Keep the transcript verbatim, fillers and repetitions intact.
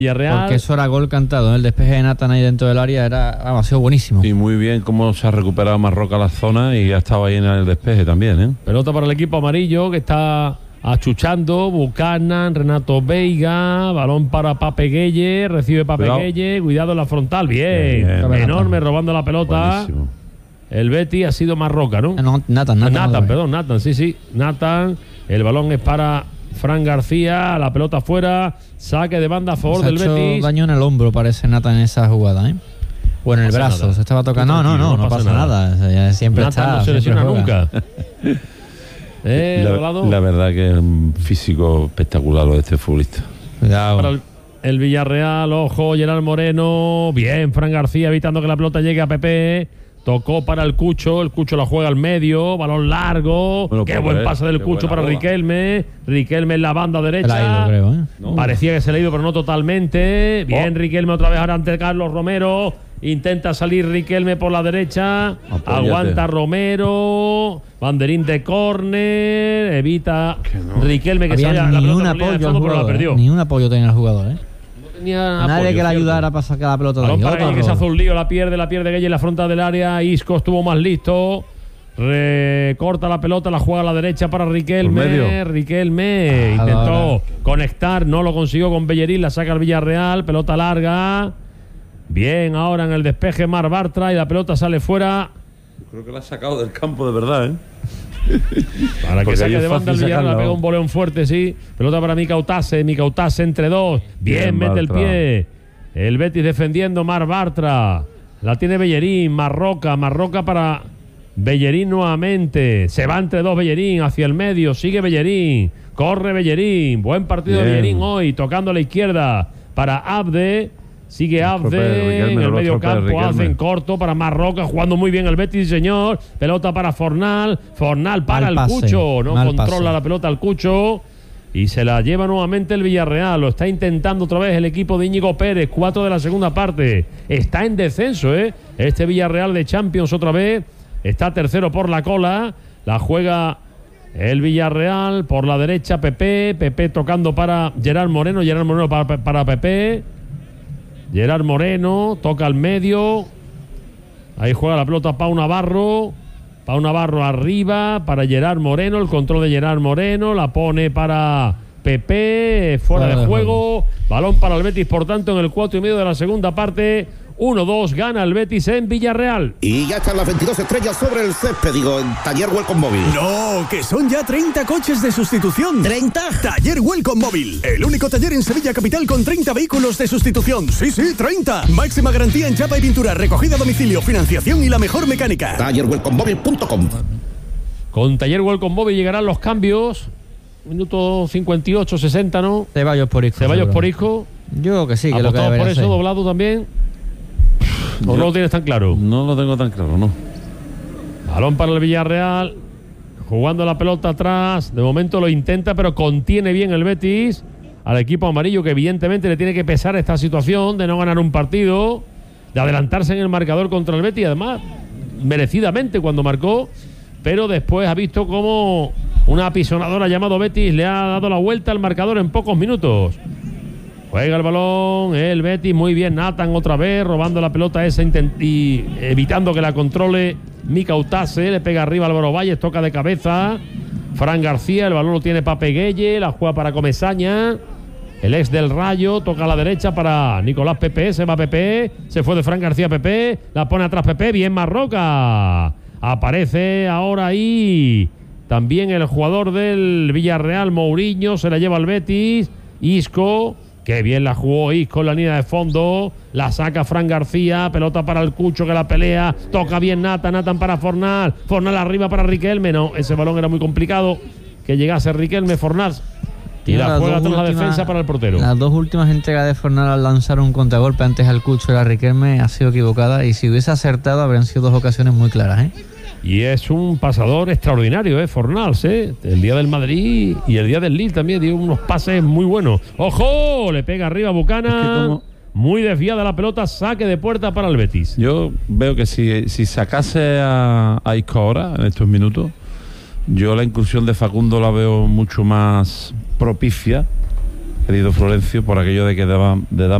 Villarreal. Porque eso era gol cantado, ¿eh? El despeje de Nathan ahí dentro del área era, vamos, ha sido buenísimo. Y muy bien cómo se ha recuperado Marroca la zona y ha estado ahí en el despeje también, ¿eh? Pelota para el equipo amarillo que está achuchando. Buchanan, Renato Veiga, balón para Pape Gueye, recibe Pape Cuidado. Gueye, cuidado en la frontal, bien, Bien, bien. enorme, robando la pelota. Buenísimo. El Betis ha sido Marroca, ¿no? Ah, no, Nathan, Nathan. Nathan, Nathan. perdón, Nathan, sí, sí, Nathan. El balón es para Fran García, la pelota afuera, saque de banda a favor Se ha del hecho Betis. daño en el hombro, parece Nathan en esa jugada, ¿eh? O en el pasa brazo, nada. se estaba tocando. Tú No, no, tranquilo, no, no no pasa pasa nada. nada. O sea, siempre Nathan está. no se siempre lesiona juega. nunca. eh, La, Rolado. la verdad que es un físico espectacular lo de este futbolista. Cuidado. Para el, el Villarreal, ojo, Gerard Moreno. Bien, Fran García evitando que la pelota llegue a Pepe. Tocó para el Cucho, el Cucho la juega al medio, balón largo. Bueno, qué pues, buen eh, pase del qué Cucho buena para bola. Riquelme. Riquelme en la banda Se derecha. la ha ido, creo, ¿eh? No. Parecía que se le ha ido, pero no totalmente. Bien, Oh. Riquelme otra vez ahora ante Carlos Romero. Intenta salir Riquelme por la derecha. Apóyate. Aguanta Romero. Banderín de córner. Evita Riquelme que Había salía ni la pelota un por línea de apoyo al fondo, pero la jugador, perdió. ¿eh? Ni un apoyo tenía el jugador, ¿eh? Tenía Nadie apoyo, que le cierto. ayudara para sacar la pelota de Balón ahí. para Otro Gueye que se error. hace un lío, la pierde, la pierde Gueye en la frontal del área. Isco estuvo más listo. Recorta la pelota, la juega a la derecha para Por Riquelme. medio. Riquelme Ah, intentó ahora. conectar, no lo consiguió con Bellerín, la saca el Villarreal, pelota larga. Bien, ahora en el despeje Mar Bartra y la pelota sale fuera. Creo que la ha sacado del campo de verdad, ¿eh? Para que Porque saque ahí es de banda el fácil Villarreal, la sacarla, pega ¿no? un boleón fuerte, sí. Pelota para Micautase, Micautase entre dos. Bien, Bien, mete el Bartra. pie. El Betis defendiendo, Mar Bartra. La tiene Bellerín, Marroca, Marroca para Bellerín nuevamente. Se va entre dos Bellerín hacia el medio, sigue Bellerín. Corre Bellerín. Buen partido de Bien. Bellerín hoy, tocando a la izquierda para Abde. Sigue Otro Pérez, Abde Riquelme, en el el medio otro Pérez, campo, Riquelme. hacen corto para Marroca, jugando muy bien el Betis, señor. Pelota para Fornal, Fornal para Mal el pase, Cucho, no mal controla pase. la pelota al Cucho y se la lleva nuevamente el Villarreal. Lo está intentando otra vez el equipo de Íñigo Pérez, cuatro de la segunda parte. Está en descenso, ¿eh? Este Villarreal de Champions otra vez. Está tercero por la cola. La juega el Villarreal por la derecha, Pepe. Pepe tocando para Gerard Moreno. Gerard Moreno para, para Pepe. Gerard Moreno toca al medio. Ahí juega la pelota Pau Navarro. Pau Navarro arriba para Gerard Moreno. El control de Gerard Moreno. La pone para Pepe. Fuera, Fuera de de juego. Balón para el Betis, por tanto, en el cuatro y medio de la segunda parte. uno dos gana el Betis en Villarreal. Y ya están las veintidós estrellas sobre el césped, digo, en Taller Welcome Móvil. No, que son ya treinta coches de sustitución. ¿treinta? Taller Welcome Móvil, el único taller en Sevilla Capital con treinta vehículos de sustitución. Sí, sí, treinta. Máxima garantía en chapa y pintura, recogida a domicilio, financiación y la mejor mecánica. Taller Welcome Móvil punto com. Con Taller Welcome Móvil llegarán los cambios. Minuto cincuenta y ocho, sesenta, ¿no? Ceballos por hijo. Ceballos seguro. por Isco. Yo creo que sí, que es lo que Apostamos debería por eso, ser. doblado también. ¿O Yo- no lo tienes tan claro? No lo tengo tan claro, ¿no? Balón para el Villarreal. Jugando la pelota atrás. De momento lo intenta, pero contiene bien el Betis. Al equipo amarillo, que evidentemente le tiene que pesar esta situación de no ganar un partido, de adelantarse en el marcador contra el Betis. Además, merecidamente cuando marcó. Pero después ha visto cómo una apisonadora llamado Betis le ha dado la vuelta al marcador en pocos minutos. Juega el balón, el Betis, muy bien, Nathan otra vez, robando la pelota esa intent- y evitando que la controle Micautase, le pega arriba Álvaro Valles, toca de cabeza, Fran García, el balón lo tiene Pape Gueye, la juega para Comesaña, el ex del Rayo, toca a la derecha para Nicolás Pepe, se va Pepe, se fue de Fran García a Pepe, la pone atrás Pepe, bien Marroca, aparece ahora ahí también el jugador del Villarreal, Mourinho, se la lleva al Betis, Isco. Qué bien la jugó Isco en la línea de fondo. La saca Fran García. Pelota para el Cucho que la pelea. Toca bien Nathan. Nathan para Fornal. Fornal arriba para Riquelme. No, ese balón era muy complicado que llegase Riquelme. Fornal. Y la Las juega dos tras la últimas- defensa para el portero. Las dos últimas entregas de Fornal al lanzar un contragolpe antes al Cucho y a Riquelme ha sido equivocada. Y si hubiese acertado, habrían sido dos ocasiones muy claras, ¿eh? Y es un pasador extraordinario, ¿eh? Fornals, ¿eh? El día del Madrid y el día del Lille también dio unos pases muy buenos. ¡Ojo! Le pega arriba Bucana. Es que como- Muy desviada la pelota. Saque de puerta para el Betis. Yo veo que si, si sacase a, a Isco ahora, en estos minutos, yo la incursión de Facundo la veo mucho más propicia. Es querido Florencio, por aquello de que daba, de dar